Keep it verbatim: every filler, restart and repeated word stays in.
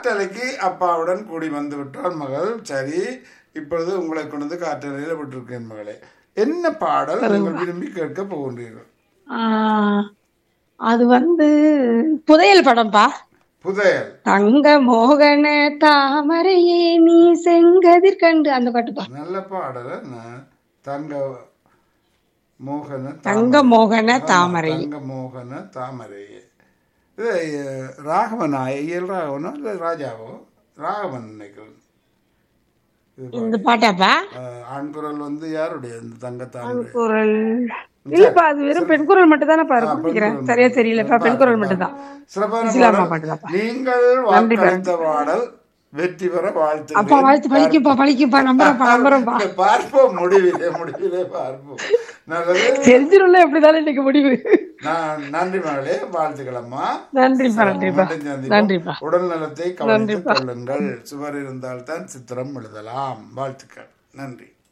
காற்றலைக்கு அப்பாவுடன் கூடி வந்து விட்டால் மகள். சரி, இப்பொழுது உங்களை கொண்டு வந்து காற்றலையில் விட்டிருக்கேன் மகளே. என்ன பாடல் நீங்கள் விரும்பி கேட்க போகின்றீர்கள்? அது வந்து புதையல் படம்பா. புதையல். தங்க மோகன தாமரையே நீ செங்கதிர் கண்டு, அந்த பாட்டுப்பா. நல்ல பாடல். தங்க மோகன தங்க மோகன தாமரை, தங்க மோகன தாமரை. இது ராகவனா? ஐயல் ராகவனோ இல்லை ராஜாவோ? ராகவன் நினைக்கிறேன். இந்த பாட்டாப்பா. ஆண் குரல் வந்து யாருடைய? இந்த தங்க தாமரை குரல் இல்லப்பா, அது வெறும் பெண் குரல் மட்டும் தானே பாருங்க. சரியா தெரியலப்பா, பெண் குரல் மட்டும் தான். சிறப்பான பாட்டு. நீங்கள் வாக்களித்த பாடல் வெற்றி பெற வாழ்த்து. அப்பா வாழ்த்து பழிக்கும்பா, பழிக்கும்பா. நம்புறப்பா, நம்புறப்பா. பார்ப்போம், முடிவிலே முடிவிலே பார்ப்போம். நல்லது, தெரிஞ்சிரும்ல எப்படிதானே இன்னைக்கு முடிவு. நன்றி மகளே, வாழ்த்துக்களம்மா. நன்றிப்பா, நன்றிப்பா, நன்றிப்பா. உடல் நலத்தை கவனித்துக் கொள்ளுங்கள். சுவர் இருந்தால்தான் சித்திரம் எழுதலாம். வாழ்த்துக்கள். நன்றி.